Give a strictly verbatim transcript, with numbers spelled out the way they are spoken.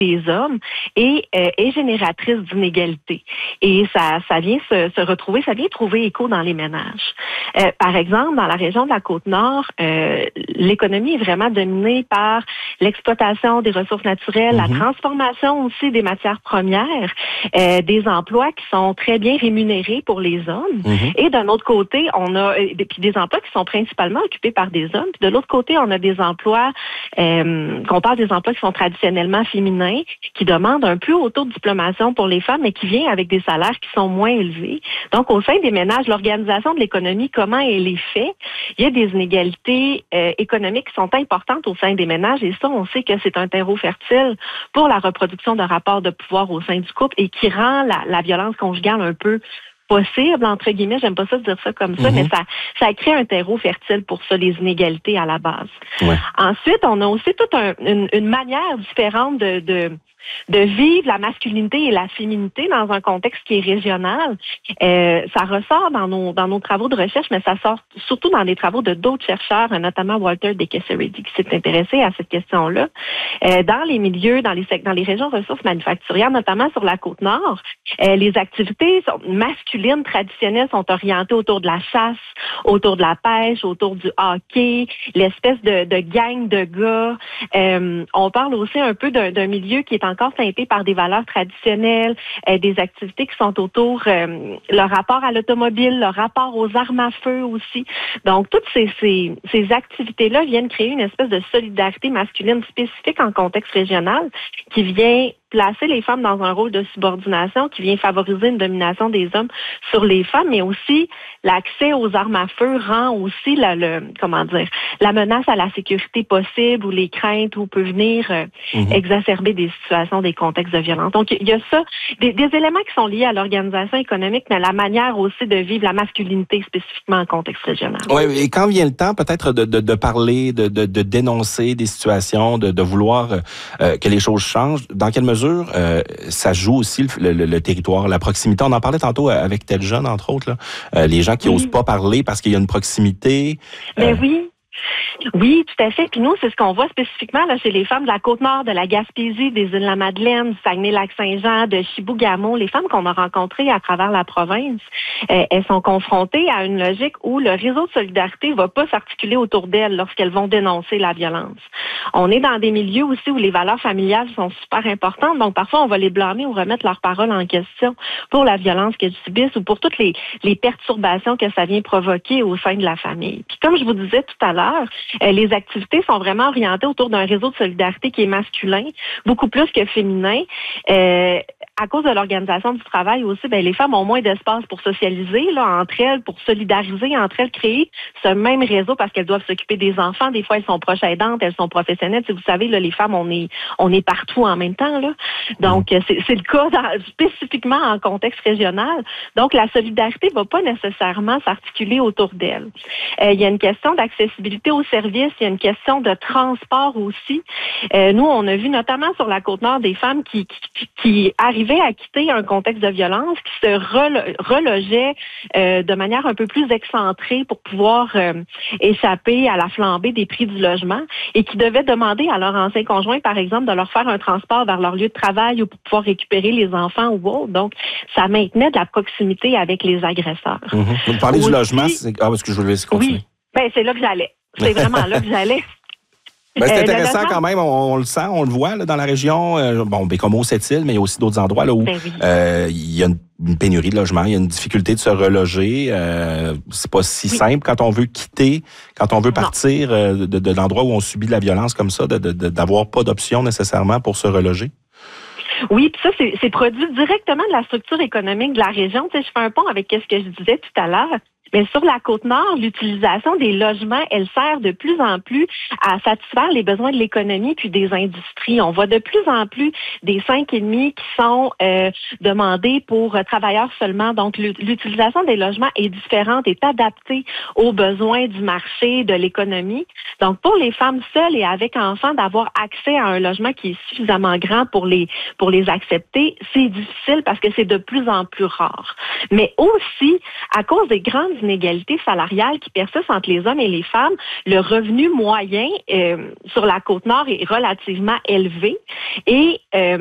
des hommes et euh, est génératrice d'inégalités. Et ça, ça vient se, se retrouver, ça vient trouver écho dans les ménages. Euh, par exemple, dans la région de la Côte-Nord, euh, l'économie est vraiment dominée par l'exploitation des ressources naturelles, mm-hmm. la transformation aussi des matières premières, euh, des emplois qui sont très bien rémunérés pour les hommes. Mm-hmm. Et d'un autre côté, on a euh, des, des emplois qui sont principalement occupés par des hommes. Puis de l'autre côté, on a des emplois, euh, qu'on parle des emplois qui sont traditionnellement féminins, qui demandent un plus haut taux de diplomation pour les femmes, mais qui vient avec des salaires qui sont moins élevés. Donc, au sein des ménages, l'organisation de l'économie, comment elle est faite, il y a des inégalités euh, économiques qui sont importantes au sein des ménages, et ça, on sait que c'est un terreau fertile pour la reproduction de rapports de pouvoir au sein du couple et qui rend la, la violence conjugale un peu possible, entre guillemets, j'aime pas ça de dire ça comme ça, mm-hmm. mais ça, ça crée un terreau fertile pour ça, les inégalités à la base. Ouais. Ensuite, on a aussi toute un, une, une manière différente de, de de vivre la masculinité et la féminité dans un contexte qui est régional. Euh, ça ressort dans nos dans nos travaux de recherche, mais ça sort surtout dans les travaux de d'autres chercheurs, notamment Walter Dekesseredi, qui s'est intéressé à cette question-là. Euh, dans les milieux, dans les dans les régions ressources manufacturières, notamment sur la Côte-Nord, euh, les activités sont masculines traditionnelles sont orientées autour de la chasse, autour de la pêche, autour du hockey, l'espèce de, de gang de gars. Euh, on parle aussi un peu d'un, d'un milieu qui est encore teinté par des valeurs traditionnelles, euh, des activités qui sont autour, euh, le rapport à l'automobile, le rapport aux armes à feu aussi. Donc, toutes ces, ces, ces activités-là viennent créer une espèce de solidarité masculine spécifique en contexte régional qui vient placer les femmes dans un rôle de subordination, qui vient favoriser une domination des hommes sur les femmes, mais aussi l'accès aux armes à feu rend aussi la, le, comment dire, la menace à la sécurité possible ou les craintes où peut venir euh, mm-hmm. exacerber des situations, des contextes de violence. Donc, il y a ça, des, des éléments qui sont liés à l'organisation économique, mais à la manière aussi de vivre la masculinité spécifiquement en contexte régional. Oui, et quand vient le temps peut-être de, de, de parler, de, de, de dénoncer des situations, de, de vouloir euh, que les choses changent, dans quelle mesure Euh, ça joue aussi le, le, le territoire, la proximité. On en parlait tantôt avec tel jeune, entre autres, là. Euh, les gens qui oui. osent pas parler parce qu'il y a une proximité. Ben euh... oui. Oui, tout à fait. Puis nous, c'est ce qu'on voit spécifiquement là, chez les femmes de la Côte-Nord, de la Gaspésie, des îles-de-la-Madeleine, du Saguenay-Lac-Saint-Jean, de Chibougamau. Les femmes qu'on a rencontrées à travers la province, euh, elles sont confrontées à une logique où le réseau de solidarité ne va pas s'articuler autour d'elles lorsqu'elles vont dénoncer la violence. On est dans des milieux aussi où les valeurs familiales sont super importantes, donc parfois on va les blâmer ou remettre leurs paroles en question pour la violence qu'elles subissent ou pour toutes les, les perturbations que ça vient provoquer au sein de la famille. Puis comme je vous disais tout à l'heure, Euh, les activités sont vraiment orientées autour d'un réseau de solidarité qui est masculin, beaucoup plus que féminin. Euh, à cause de l'organisation du travail aussi, ben, les femmes ont moins d'espace pour socialiser là, entre elles, pour solidariser entre elles, créer ce même réseau parce qu'elles doivent s'occuper des enfants. Des fois, elles sont proches aidantes, elles sont professionnelles. Si vous savez, là, les femmes, on est on est partout en même temps. Là. Donc, c'est, c'est le cas dans, spécifiquement en contexte régional. Donc, la solidarité ne va pas nécessairement s'articuler autour d'elles. Euh, il y a une question d'accessibilité aux services, il y a une question de transport aussi. Euh, nous, on a vu notamment sur la Côte-Nord des femmes qui, qui, qui arrivaient à quitter un contexte de violence, qui se relo- relogeaient euh, de manière un peu plus excentrée pour pouvoir euh, échapper à la flambée des prix du logement et qui devaient demander à leur ancien conjoint, par exemple, de leur faire un transport vers leur lieu de travail ou pour pouvoir récupérer les enfants ou autre. Donc, ça maintenait de la proximité avec les agresseurs. Mm-hmm. Vous parlez aussi, du logement, c'est... ah, parce que je voulais continuer. Oui, ben, c'est là que j'allais. C'est vraiment là que j'allais. Ben, c'est intéressant euh, quand même, on, on le sent, on le voit là, dans la région. Euh, bon, Bécomo, Sept-Îles, mais il y a aussi d'autres endroits là, où ben oui. euh, il y a une, une pénurie de logement, il y a une difficulté de se reloger. Euh, c'est pas si oui. simple quand on veut quitter, quand on veut partir euh, de, de l'endroit où on subit de la violence comme ça, de, de, de, d'avoir pas d'option nécessairement pour se reloger. Oui, puis ça, c'est, c'est produit directement de la structure économique de la région. Tu sais, je fais un pont avec ce que je disais tout à l'heure. Mais sur la Côte-Nord, l'utilisation des logements, elle sert de plus en plus à satisfaire les besoins de l'économie puis des industries. On voit de plus en plus des cinq et demi qui sont euh, demandés pour euh, travailleurs seulement. Donc, l'utilisation des logements est différente, est adaptée aux besoins du marché, de l'économie. Donc, pour les femmes seules et avec enfants, d'avoir accès à un logement qui est suffisamment grand pour les pour les accepter, c'est difficile parce que c'est de plus en plus rare. Mais aussi, à cause des grandes inégalités salariales qui persistent entre les hommes et les femmes. Le revenu moyen euh, sur la Côte-Nord est relativement élevé et euh,